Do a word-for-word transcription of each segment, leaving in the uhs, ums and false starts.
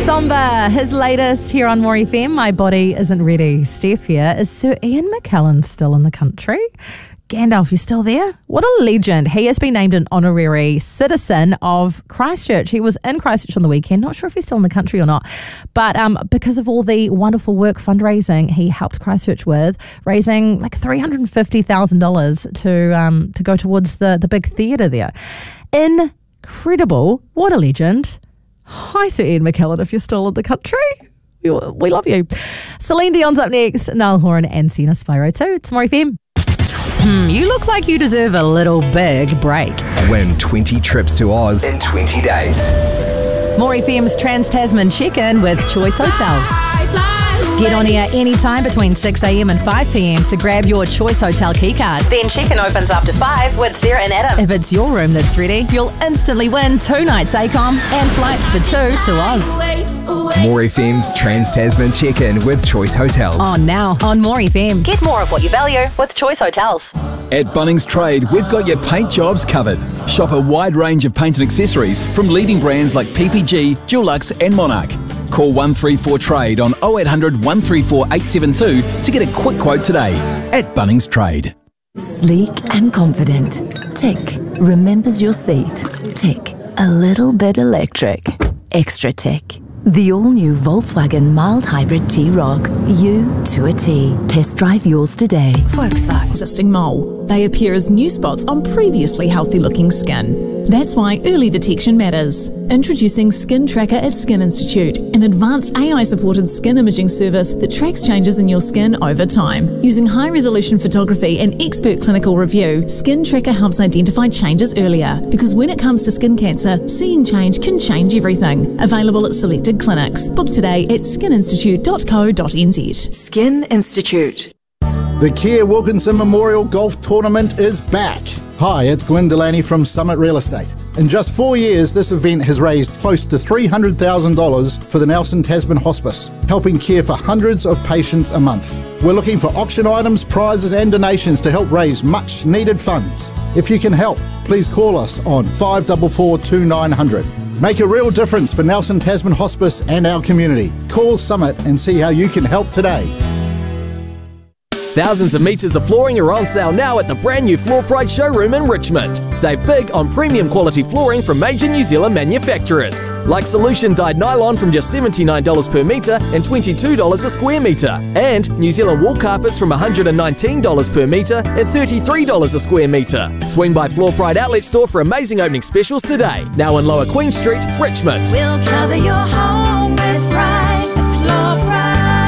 Somber, his latest here on More F M. My body isn't ready. Steph here. Is Sir Ian McKellen still in the country? Gandalf, you still there? What a legend. He has been named an honorary citizen of Christchurch. He was in Christchurch on the weekend. Not sure if he's still in the country or not. But um, because of all the wonderful work fundraising he helped Christchurch with, raising like three hundred fifty thousand dollars to um, to go towards the, the big theatre there. Incredible. What a legend. Hi, Sir Ian McKellen, if you're still in the country. We love you. Celine Dion's up next. Niall Horan and Sienna Spyro too. It's More F M. Hmm, you look like you deserve a little big break. Win twenty trips to Oz in twenty days. More F M's Trans-Tasman check-in with Choice Hotels. Get on air anytime between six a.m. and five p.m. to grab your Choice Hotel keycard. Then check-in opens after five with Sarah and Adam. If it's your room that's ready, you'll instantly win two nights A COM and flights for two to Oz. More F M's Trans-Tasman check-in with Choice Hotels. On now on More F M. Get more of what you value with Choice Hotels. At Bunnings Trade, we've got your paint jobs covered. Shop a wide range of paint and accessories from leading brands like P P G, Dulux and Monarch. Call one three four trade on oh eight hundred, one three four, eight seven two to get a quick quote today. At Bunnings Trade. Sleek and confident. Tick. Remembers your seat. Tick. A little bit electric. Extra tick. The all-new Volkswagen mild hybrid T-Roc. You to a T. Test drive yours today. Volkswagen. Existing mole. They appear as new spots on previously healthy-looking skin. That's why early detection matters. Introducing Skin Tracker at Skin Institute, an advanced A I-supported skin imaging service that tracks changes in your skin over time. Using high-resolution photography and expert clinical review, Skin Tracker helps identify changes earlier. Because when it comes to skin cancer, seeing change can change everything. Available at selected clinics. Book today at skin institute dot co dot n z. Skin Institute. The Kia Wilkinson Memorial Golf Tournament is back. Hi, it's Glenn Delaney from Summit Real Estate. In just four years, this event has raised close to three hundred thousand dollars for the Nelson Tasman Hospice, helping care for hundreds of patients a month. We're looking for auction items, prizes and donations to help raise much needed funds. If you can help, please call us on five four four, two nine zero zero. Make a real difference for Nelson Tasman Hospice and our community. Call Summit and see how you can help today. Thousands of metres of flooring are on sale now at the brand new Floor Pride showroom in Richmond. Save big on premium quality flooring from major New Zealand manufacturers. Like Solution dyed nylon from just seventy-nine dollars per metre and twenty-two dollars a square metre. And New Zealand wool carpets from one hundred nineteen dollars per metre and thirty-three dollars a square metre. Swing by Floor Pride Outlet Store for amazing opening specials today. Now in Lower Queen Street, Richmond. We'll cover your home with pride at Floor Pride.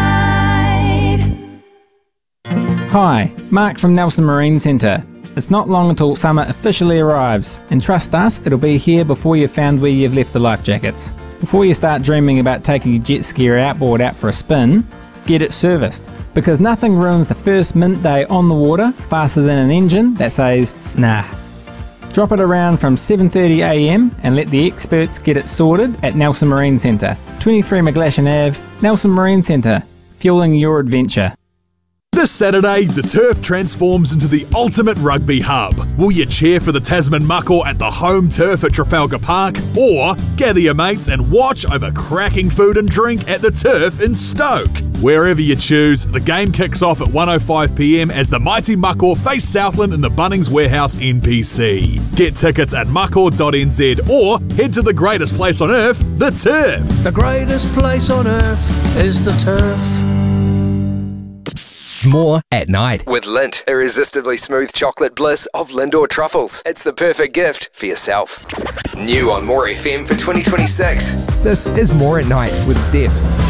Hi, Mark from Nelson Marine Centre. It's not long until summer officially arrives, and trust us, it'll be here before you've found where you've left the life jackets. Before you start dreaming about taking your jet ski or outboard out for a spin, get it serviced. Because nothing ruins the first mint day on the water faster than an engine that says, nah. Drop it around from seven thirty a m and let the experts get it sorted at Nelson Marine Centre, twenty-three McGlashan Avenue, Nelson Marine Centre, fueling your adventure. This Saturday, the turf transforms into the ultimate rugby hub. Will you cheer for the Tasman Mako at the home turf at Trafalgar Park? Or gather your mates and watch over cracking food and drink at the turf in Stoke? Wherever you choose, the game kicks off at one oh five p m as the mighty Mako face Southland in the Bunnings Warehouse N P C. Get tickets at mako dot n z or head to the greatest place on earth, the turf. The greatest place on earth is the turf. More at night with Lindt, irresistibly smooth chocolate bliss of Lindor truffles. It's the perfect gift for yourself. New on More F M for twenty twenty-six. This is More at Night with Steph.